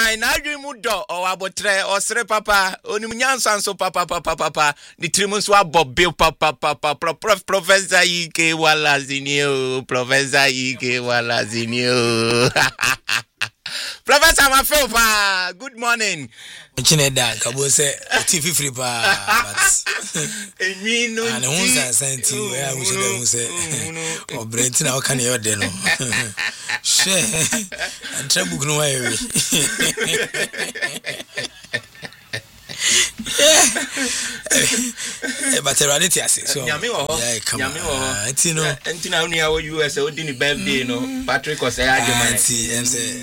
fine. Na adwin mu do o abotre o sere papa onim nyansa nso papa the trimus wa bobbe papa Professor Ike Walazinio Professor Ike Walazinio Professor Mafelfa, good morning. Chineda kabo se TV free pa but enwinu and won sent you where we should say o Brentina o kan you dey no she and trouble no way but reality I say so nyame wo ntino entina unu ya wo US o di ni birthday no Patrick Osayajman say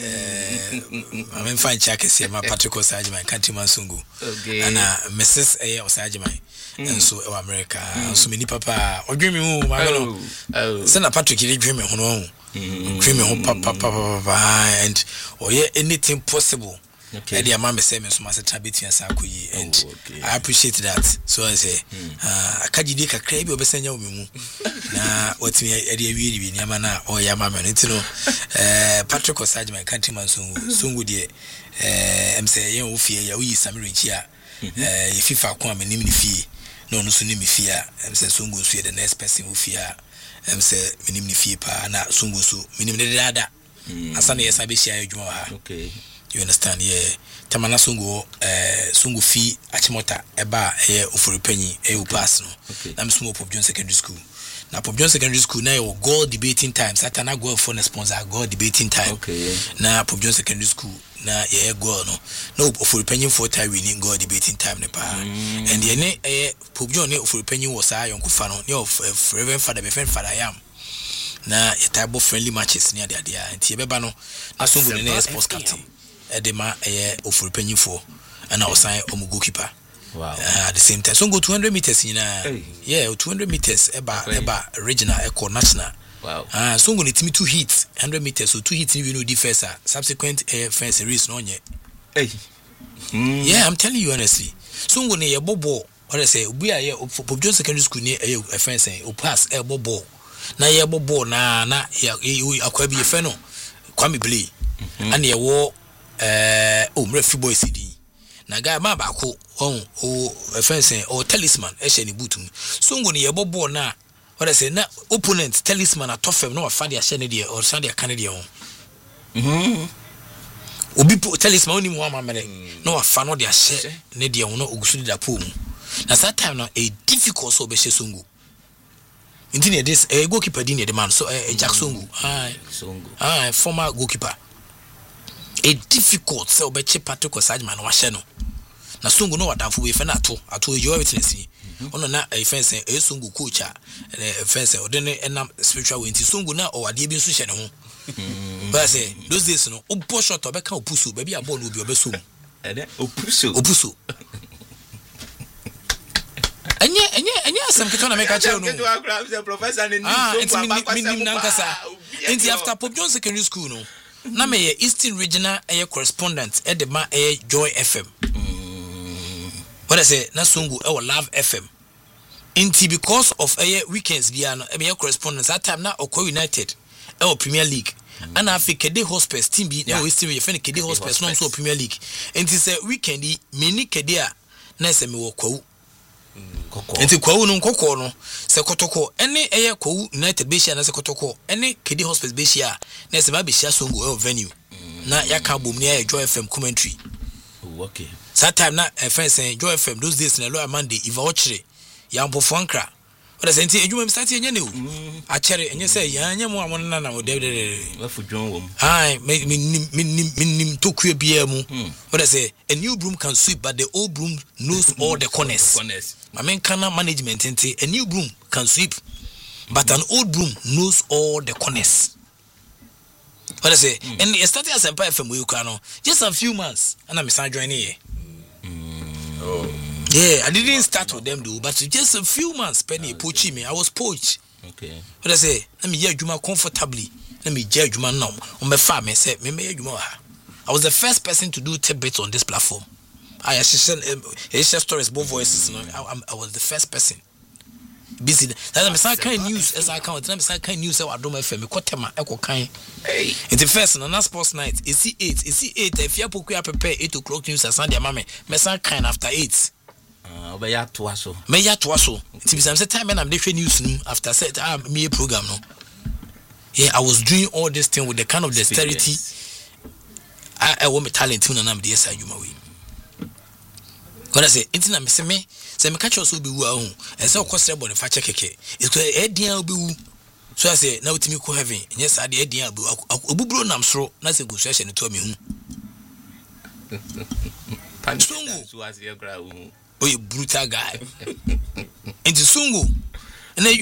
I'm fine check say my Patrick Osayajman Kantima Sungu and Mrs. Osayajman and so America so many papa odwemi hu ma no say na Patrick dey dream ho no dream ho papa and anything possible. Okay. And mama say me so must tabeti asakoyi and I appreciate that. So I say akagidi kakra bi obesanya wo mu na watimi e dey wieri bi nyama na o ya mama no ntino Patrick Osajman Kantima Sungu de em say yen wo fie ya wo yi Samirinchi a ye FIFA ko amanim ni fie no no so ni mi fie a em say Sungu so the next person wo fie a em say minim ni fie pa na Sungu so minim de dada asa na yesa be share adwuma ha. Okay. You understand? Yeah. Tamana Sungu Sungu fi Achimota eba oforipanyi pass no. I'm small Pope John Secondary School. Now Pope John Secondary School now your goal debating time. Satana go for sponsor goal debating time. Okay. Now Pope John Secondary School na go no oforipanyi for time we need goal debating time ne pa. And the Pope John ne oforipanyi was yonkufa no. Ne of Reverend Father be friend Father Yam. Na a type of friendly matches near the idea. And Tiebeba no Asungu ne sports captain. Edema ofuripanyi for and I was sign goalkeeper. Wow. At the same time, so go 200 meters in 200 meters eba regional eco national. Wow. So go need me 2 hits 100 meters so 2 hits you know defense subsequent fence race no nye. Hey. Yeah, I'm telling you honestly. So go ne bobo what I say we are Pope John Secondary School near a fence o pass bobo. Na ye bobo na akwabi e fe no Kwame Blay. And ye wo Mrefi boy CD. Na guy ma ba ko fence or talisman e she ni butum. So ngo ne yebo ball na what I say na opponent talisman atofem na fa de she ne de or san de kan de ho. Obi talisman oni mu amamere na wa fa no de she ne de ho no ogusu de da po mu. Na that time na a difficult so be she Sungu. Intini this goalkeeper din the man so Jack Sungu. Former goalkeeper. A difficult so be cheap Patrick Osajman wa no na Sungu no wadamfo we fe na ato you witness ono na a fence Sungu coach a fence o de na spiritual way nti Sungu na o wade bi nso hye ne ho but say those days no o bo shot obeka opusu ba bi abo no obi obeso opusu enye asem keto na meka che no professor ni so na nkasa nti after Pope John Secondary School no na me Eastern Regional correspondent at the Joy FM. What I say, na Sungu Love FM. Inti because of weekends biano correspondence that time na Oko United Premier League. And I think Kede Hospice team be na Eastern Region Kede Hospice no so Premier League. Inti say weekendi mini Kedea na se me wo kwawu. Enti kwawu no nkoko no se kotoko ene kwawu United be share na se kotoko ene Kedi Hospice be share na se ba be share Sungu venue na yaka bom ne Joy FM commentary. Okay. That time na friends Joy FM those days na Lawyer Monday Iva Ochre ya mpofo ankra. What I say nti edwuma start enye ne o. A chere enye say ya nya mu amon na o de wafu dwon wom. Ai me tokue bia mu. What I say a new broom can sweep but the old broom knows all the corners. I mean kana management nti a new broom can sweep but an old broom knows all the corners. What I say and it started as Empire FM we can just a few months and I'm joining here. Yeah, I didn't start with them though, but just a few months penny poaching me. I was poached. Okay. What I say, let me hear Juma comfortably. Let me hear Juma now. On my farm, I said, I was the first person to do tidbits on this platform. I share stories, both voices. I was the first person. busy that me say kind news as I count na me say kind news e wa Adom FM kotema e ko kan in the first na sports night is 8 if you prepare 8 o'clock news as Sunday mama me say kind after 8 obeya to aso it be some time when I'm dey news after set me program no yeah I was doing all this thing with the kind of dexterity I want me talent na am dey say you we God say intina me say me catch us will be wu ahun and say okosre body fa keke it's edian obi wu so I say na utimi ko heaven yes ade edian obuburo nam soro na say go so hye ne to me hu Sungu so as you gra hu oh you brutal guy into Sungu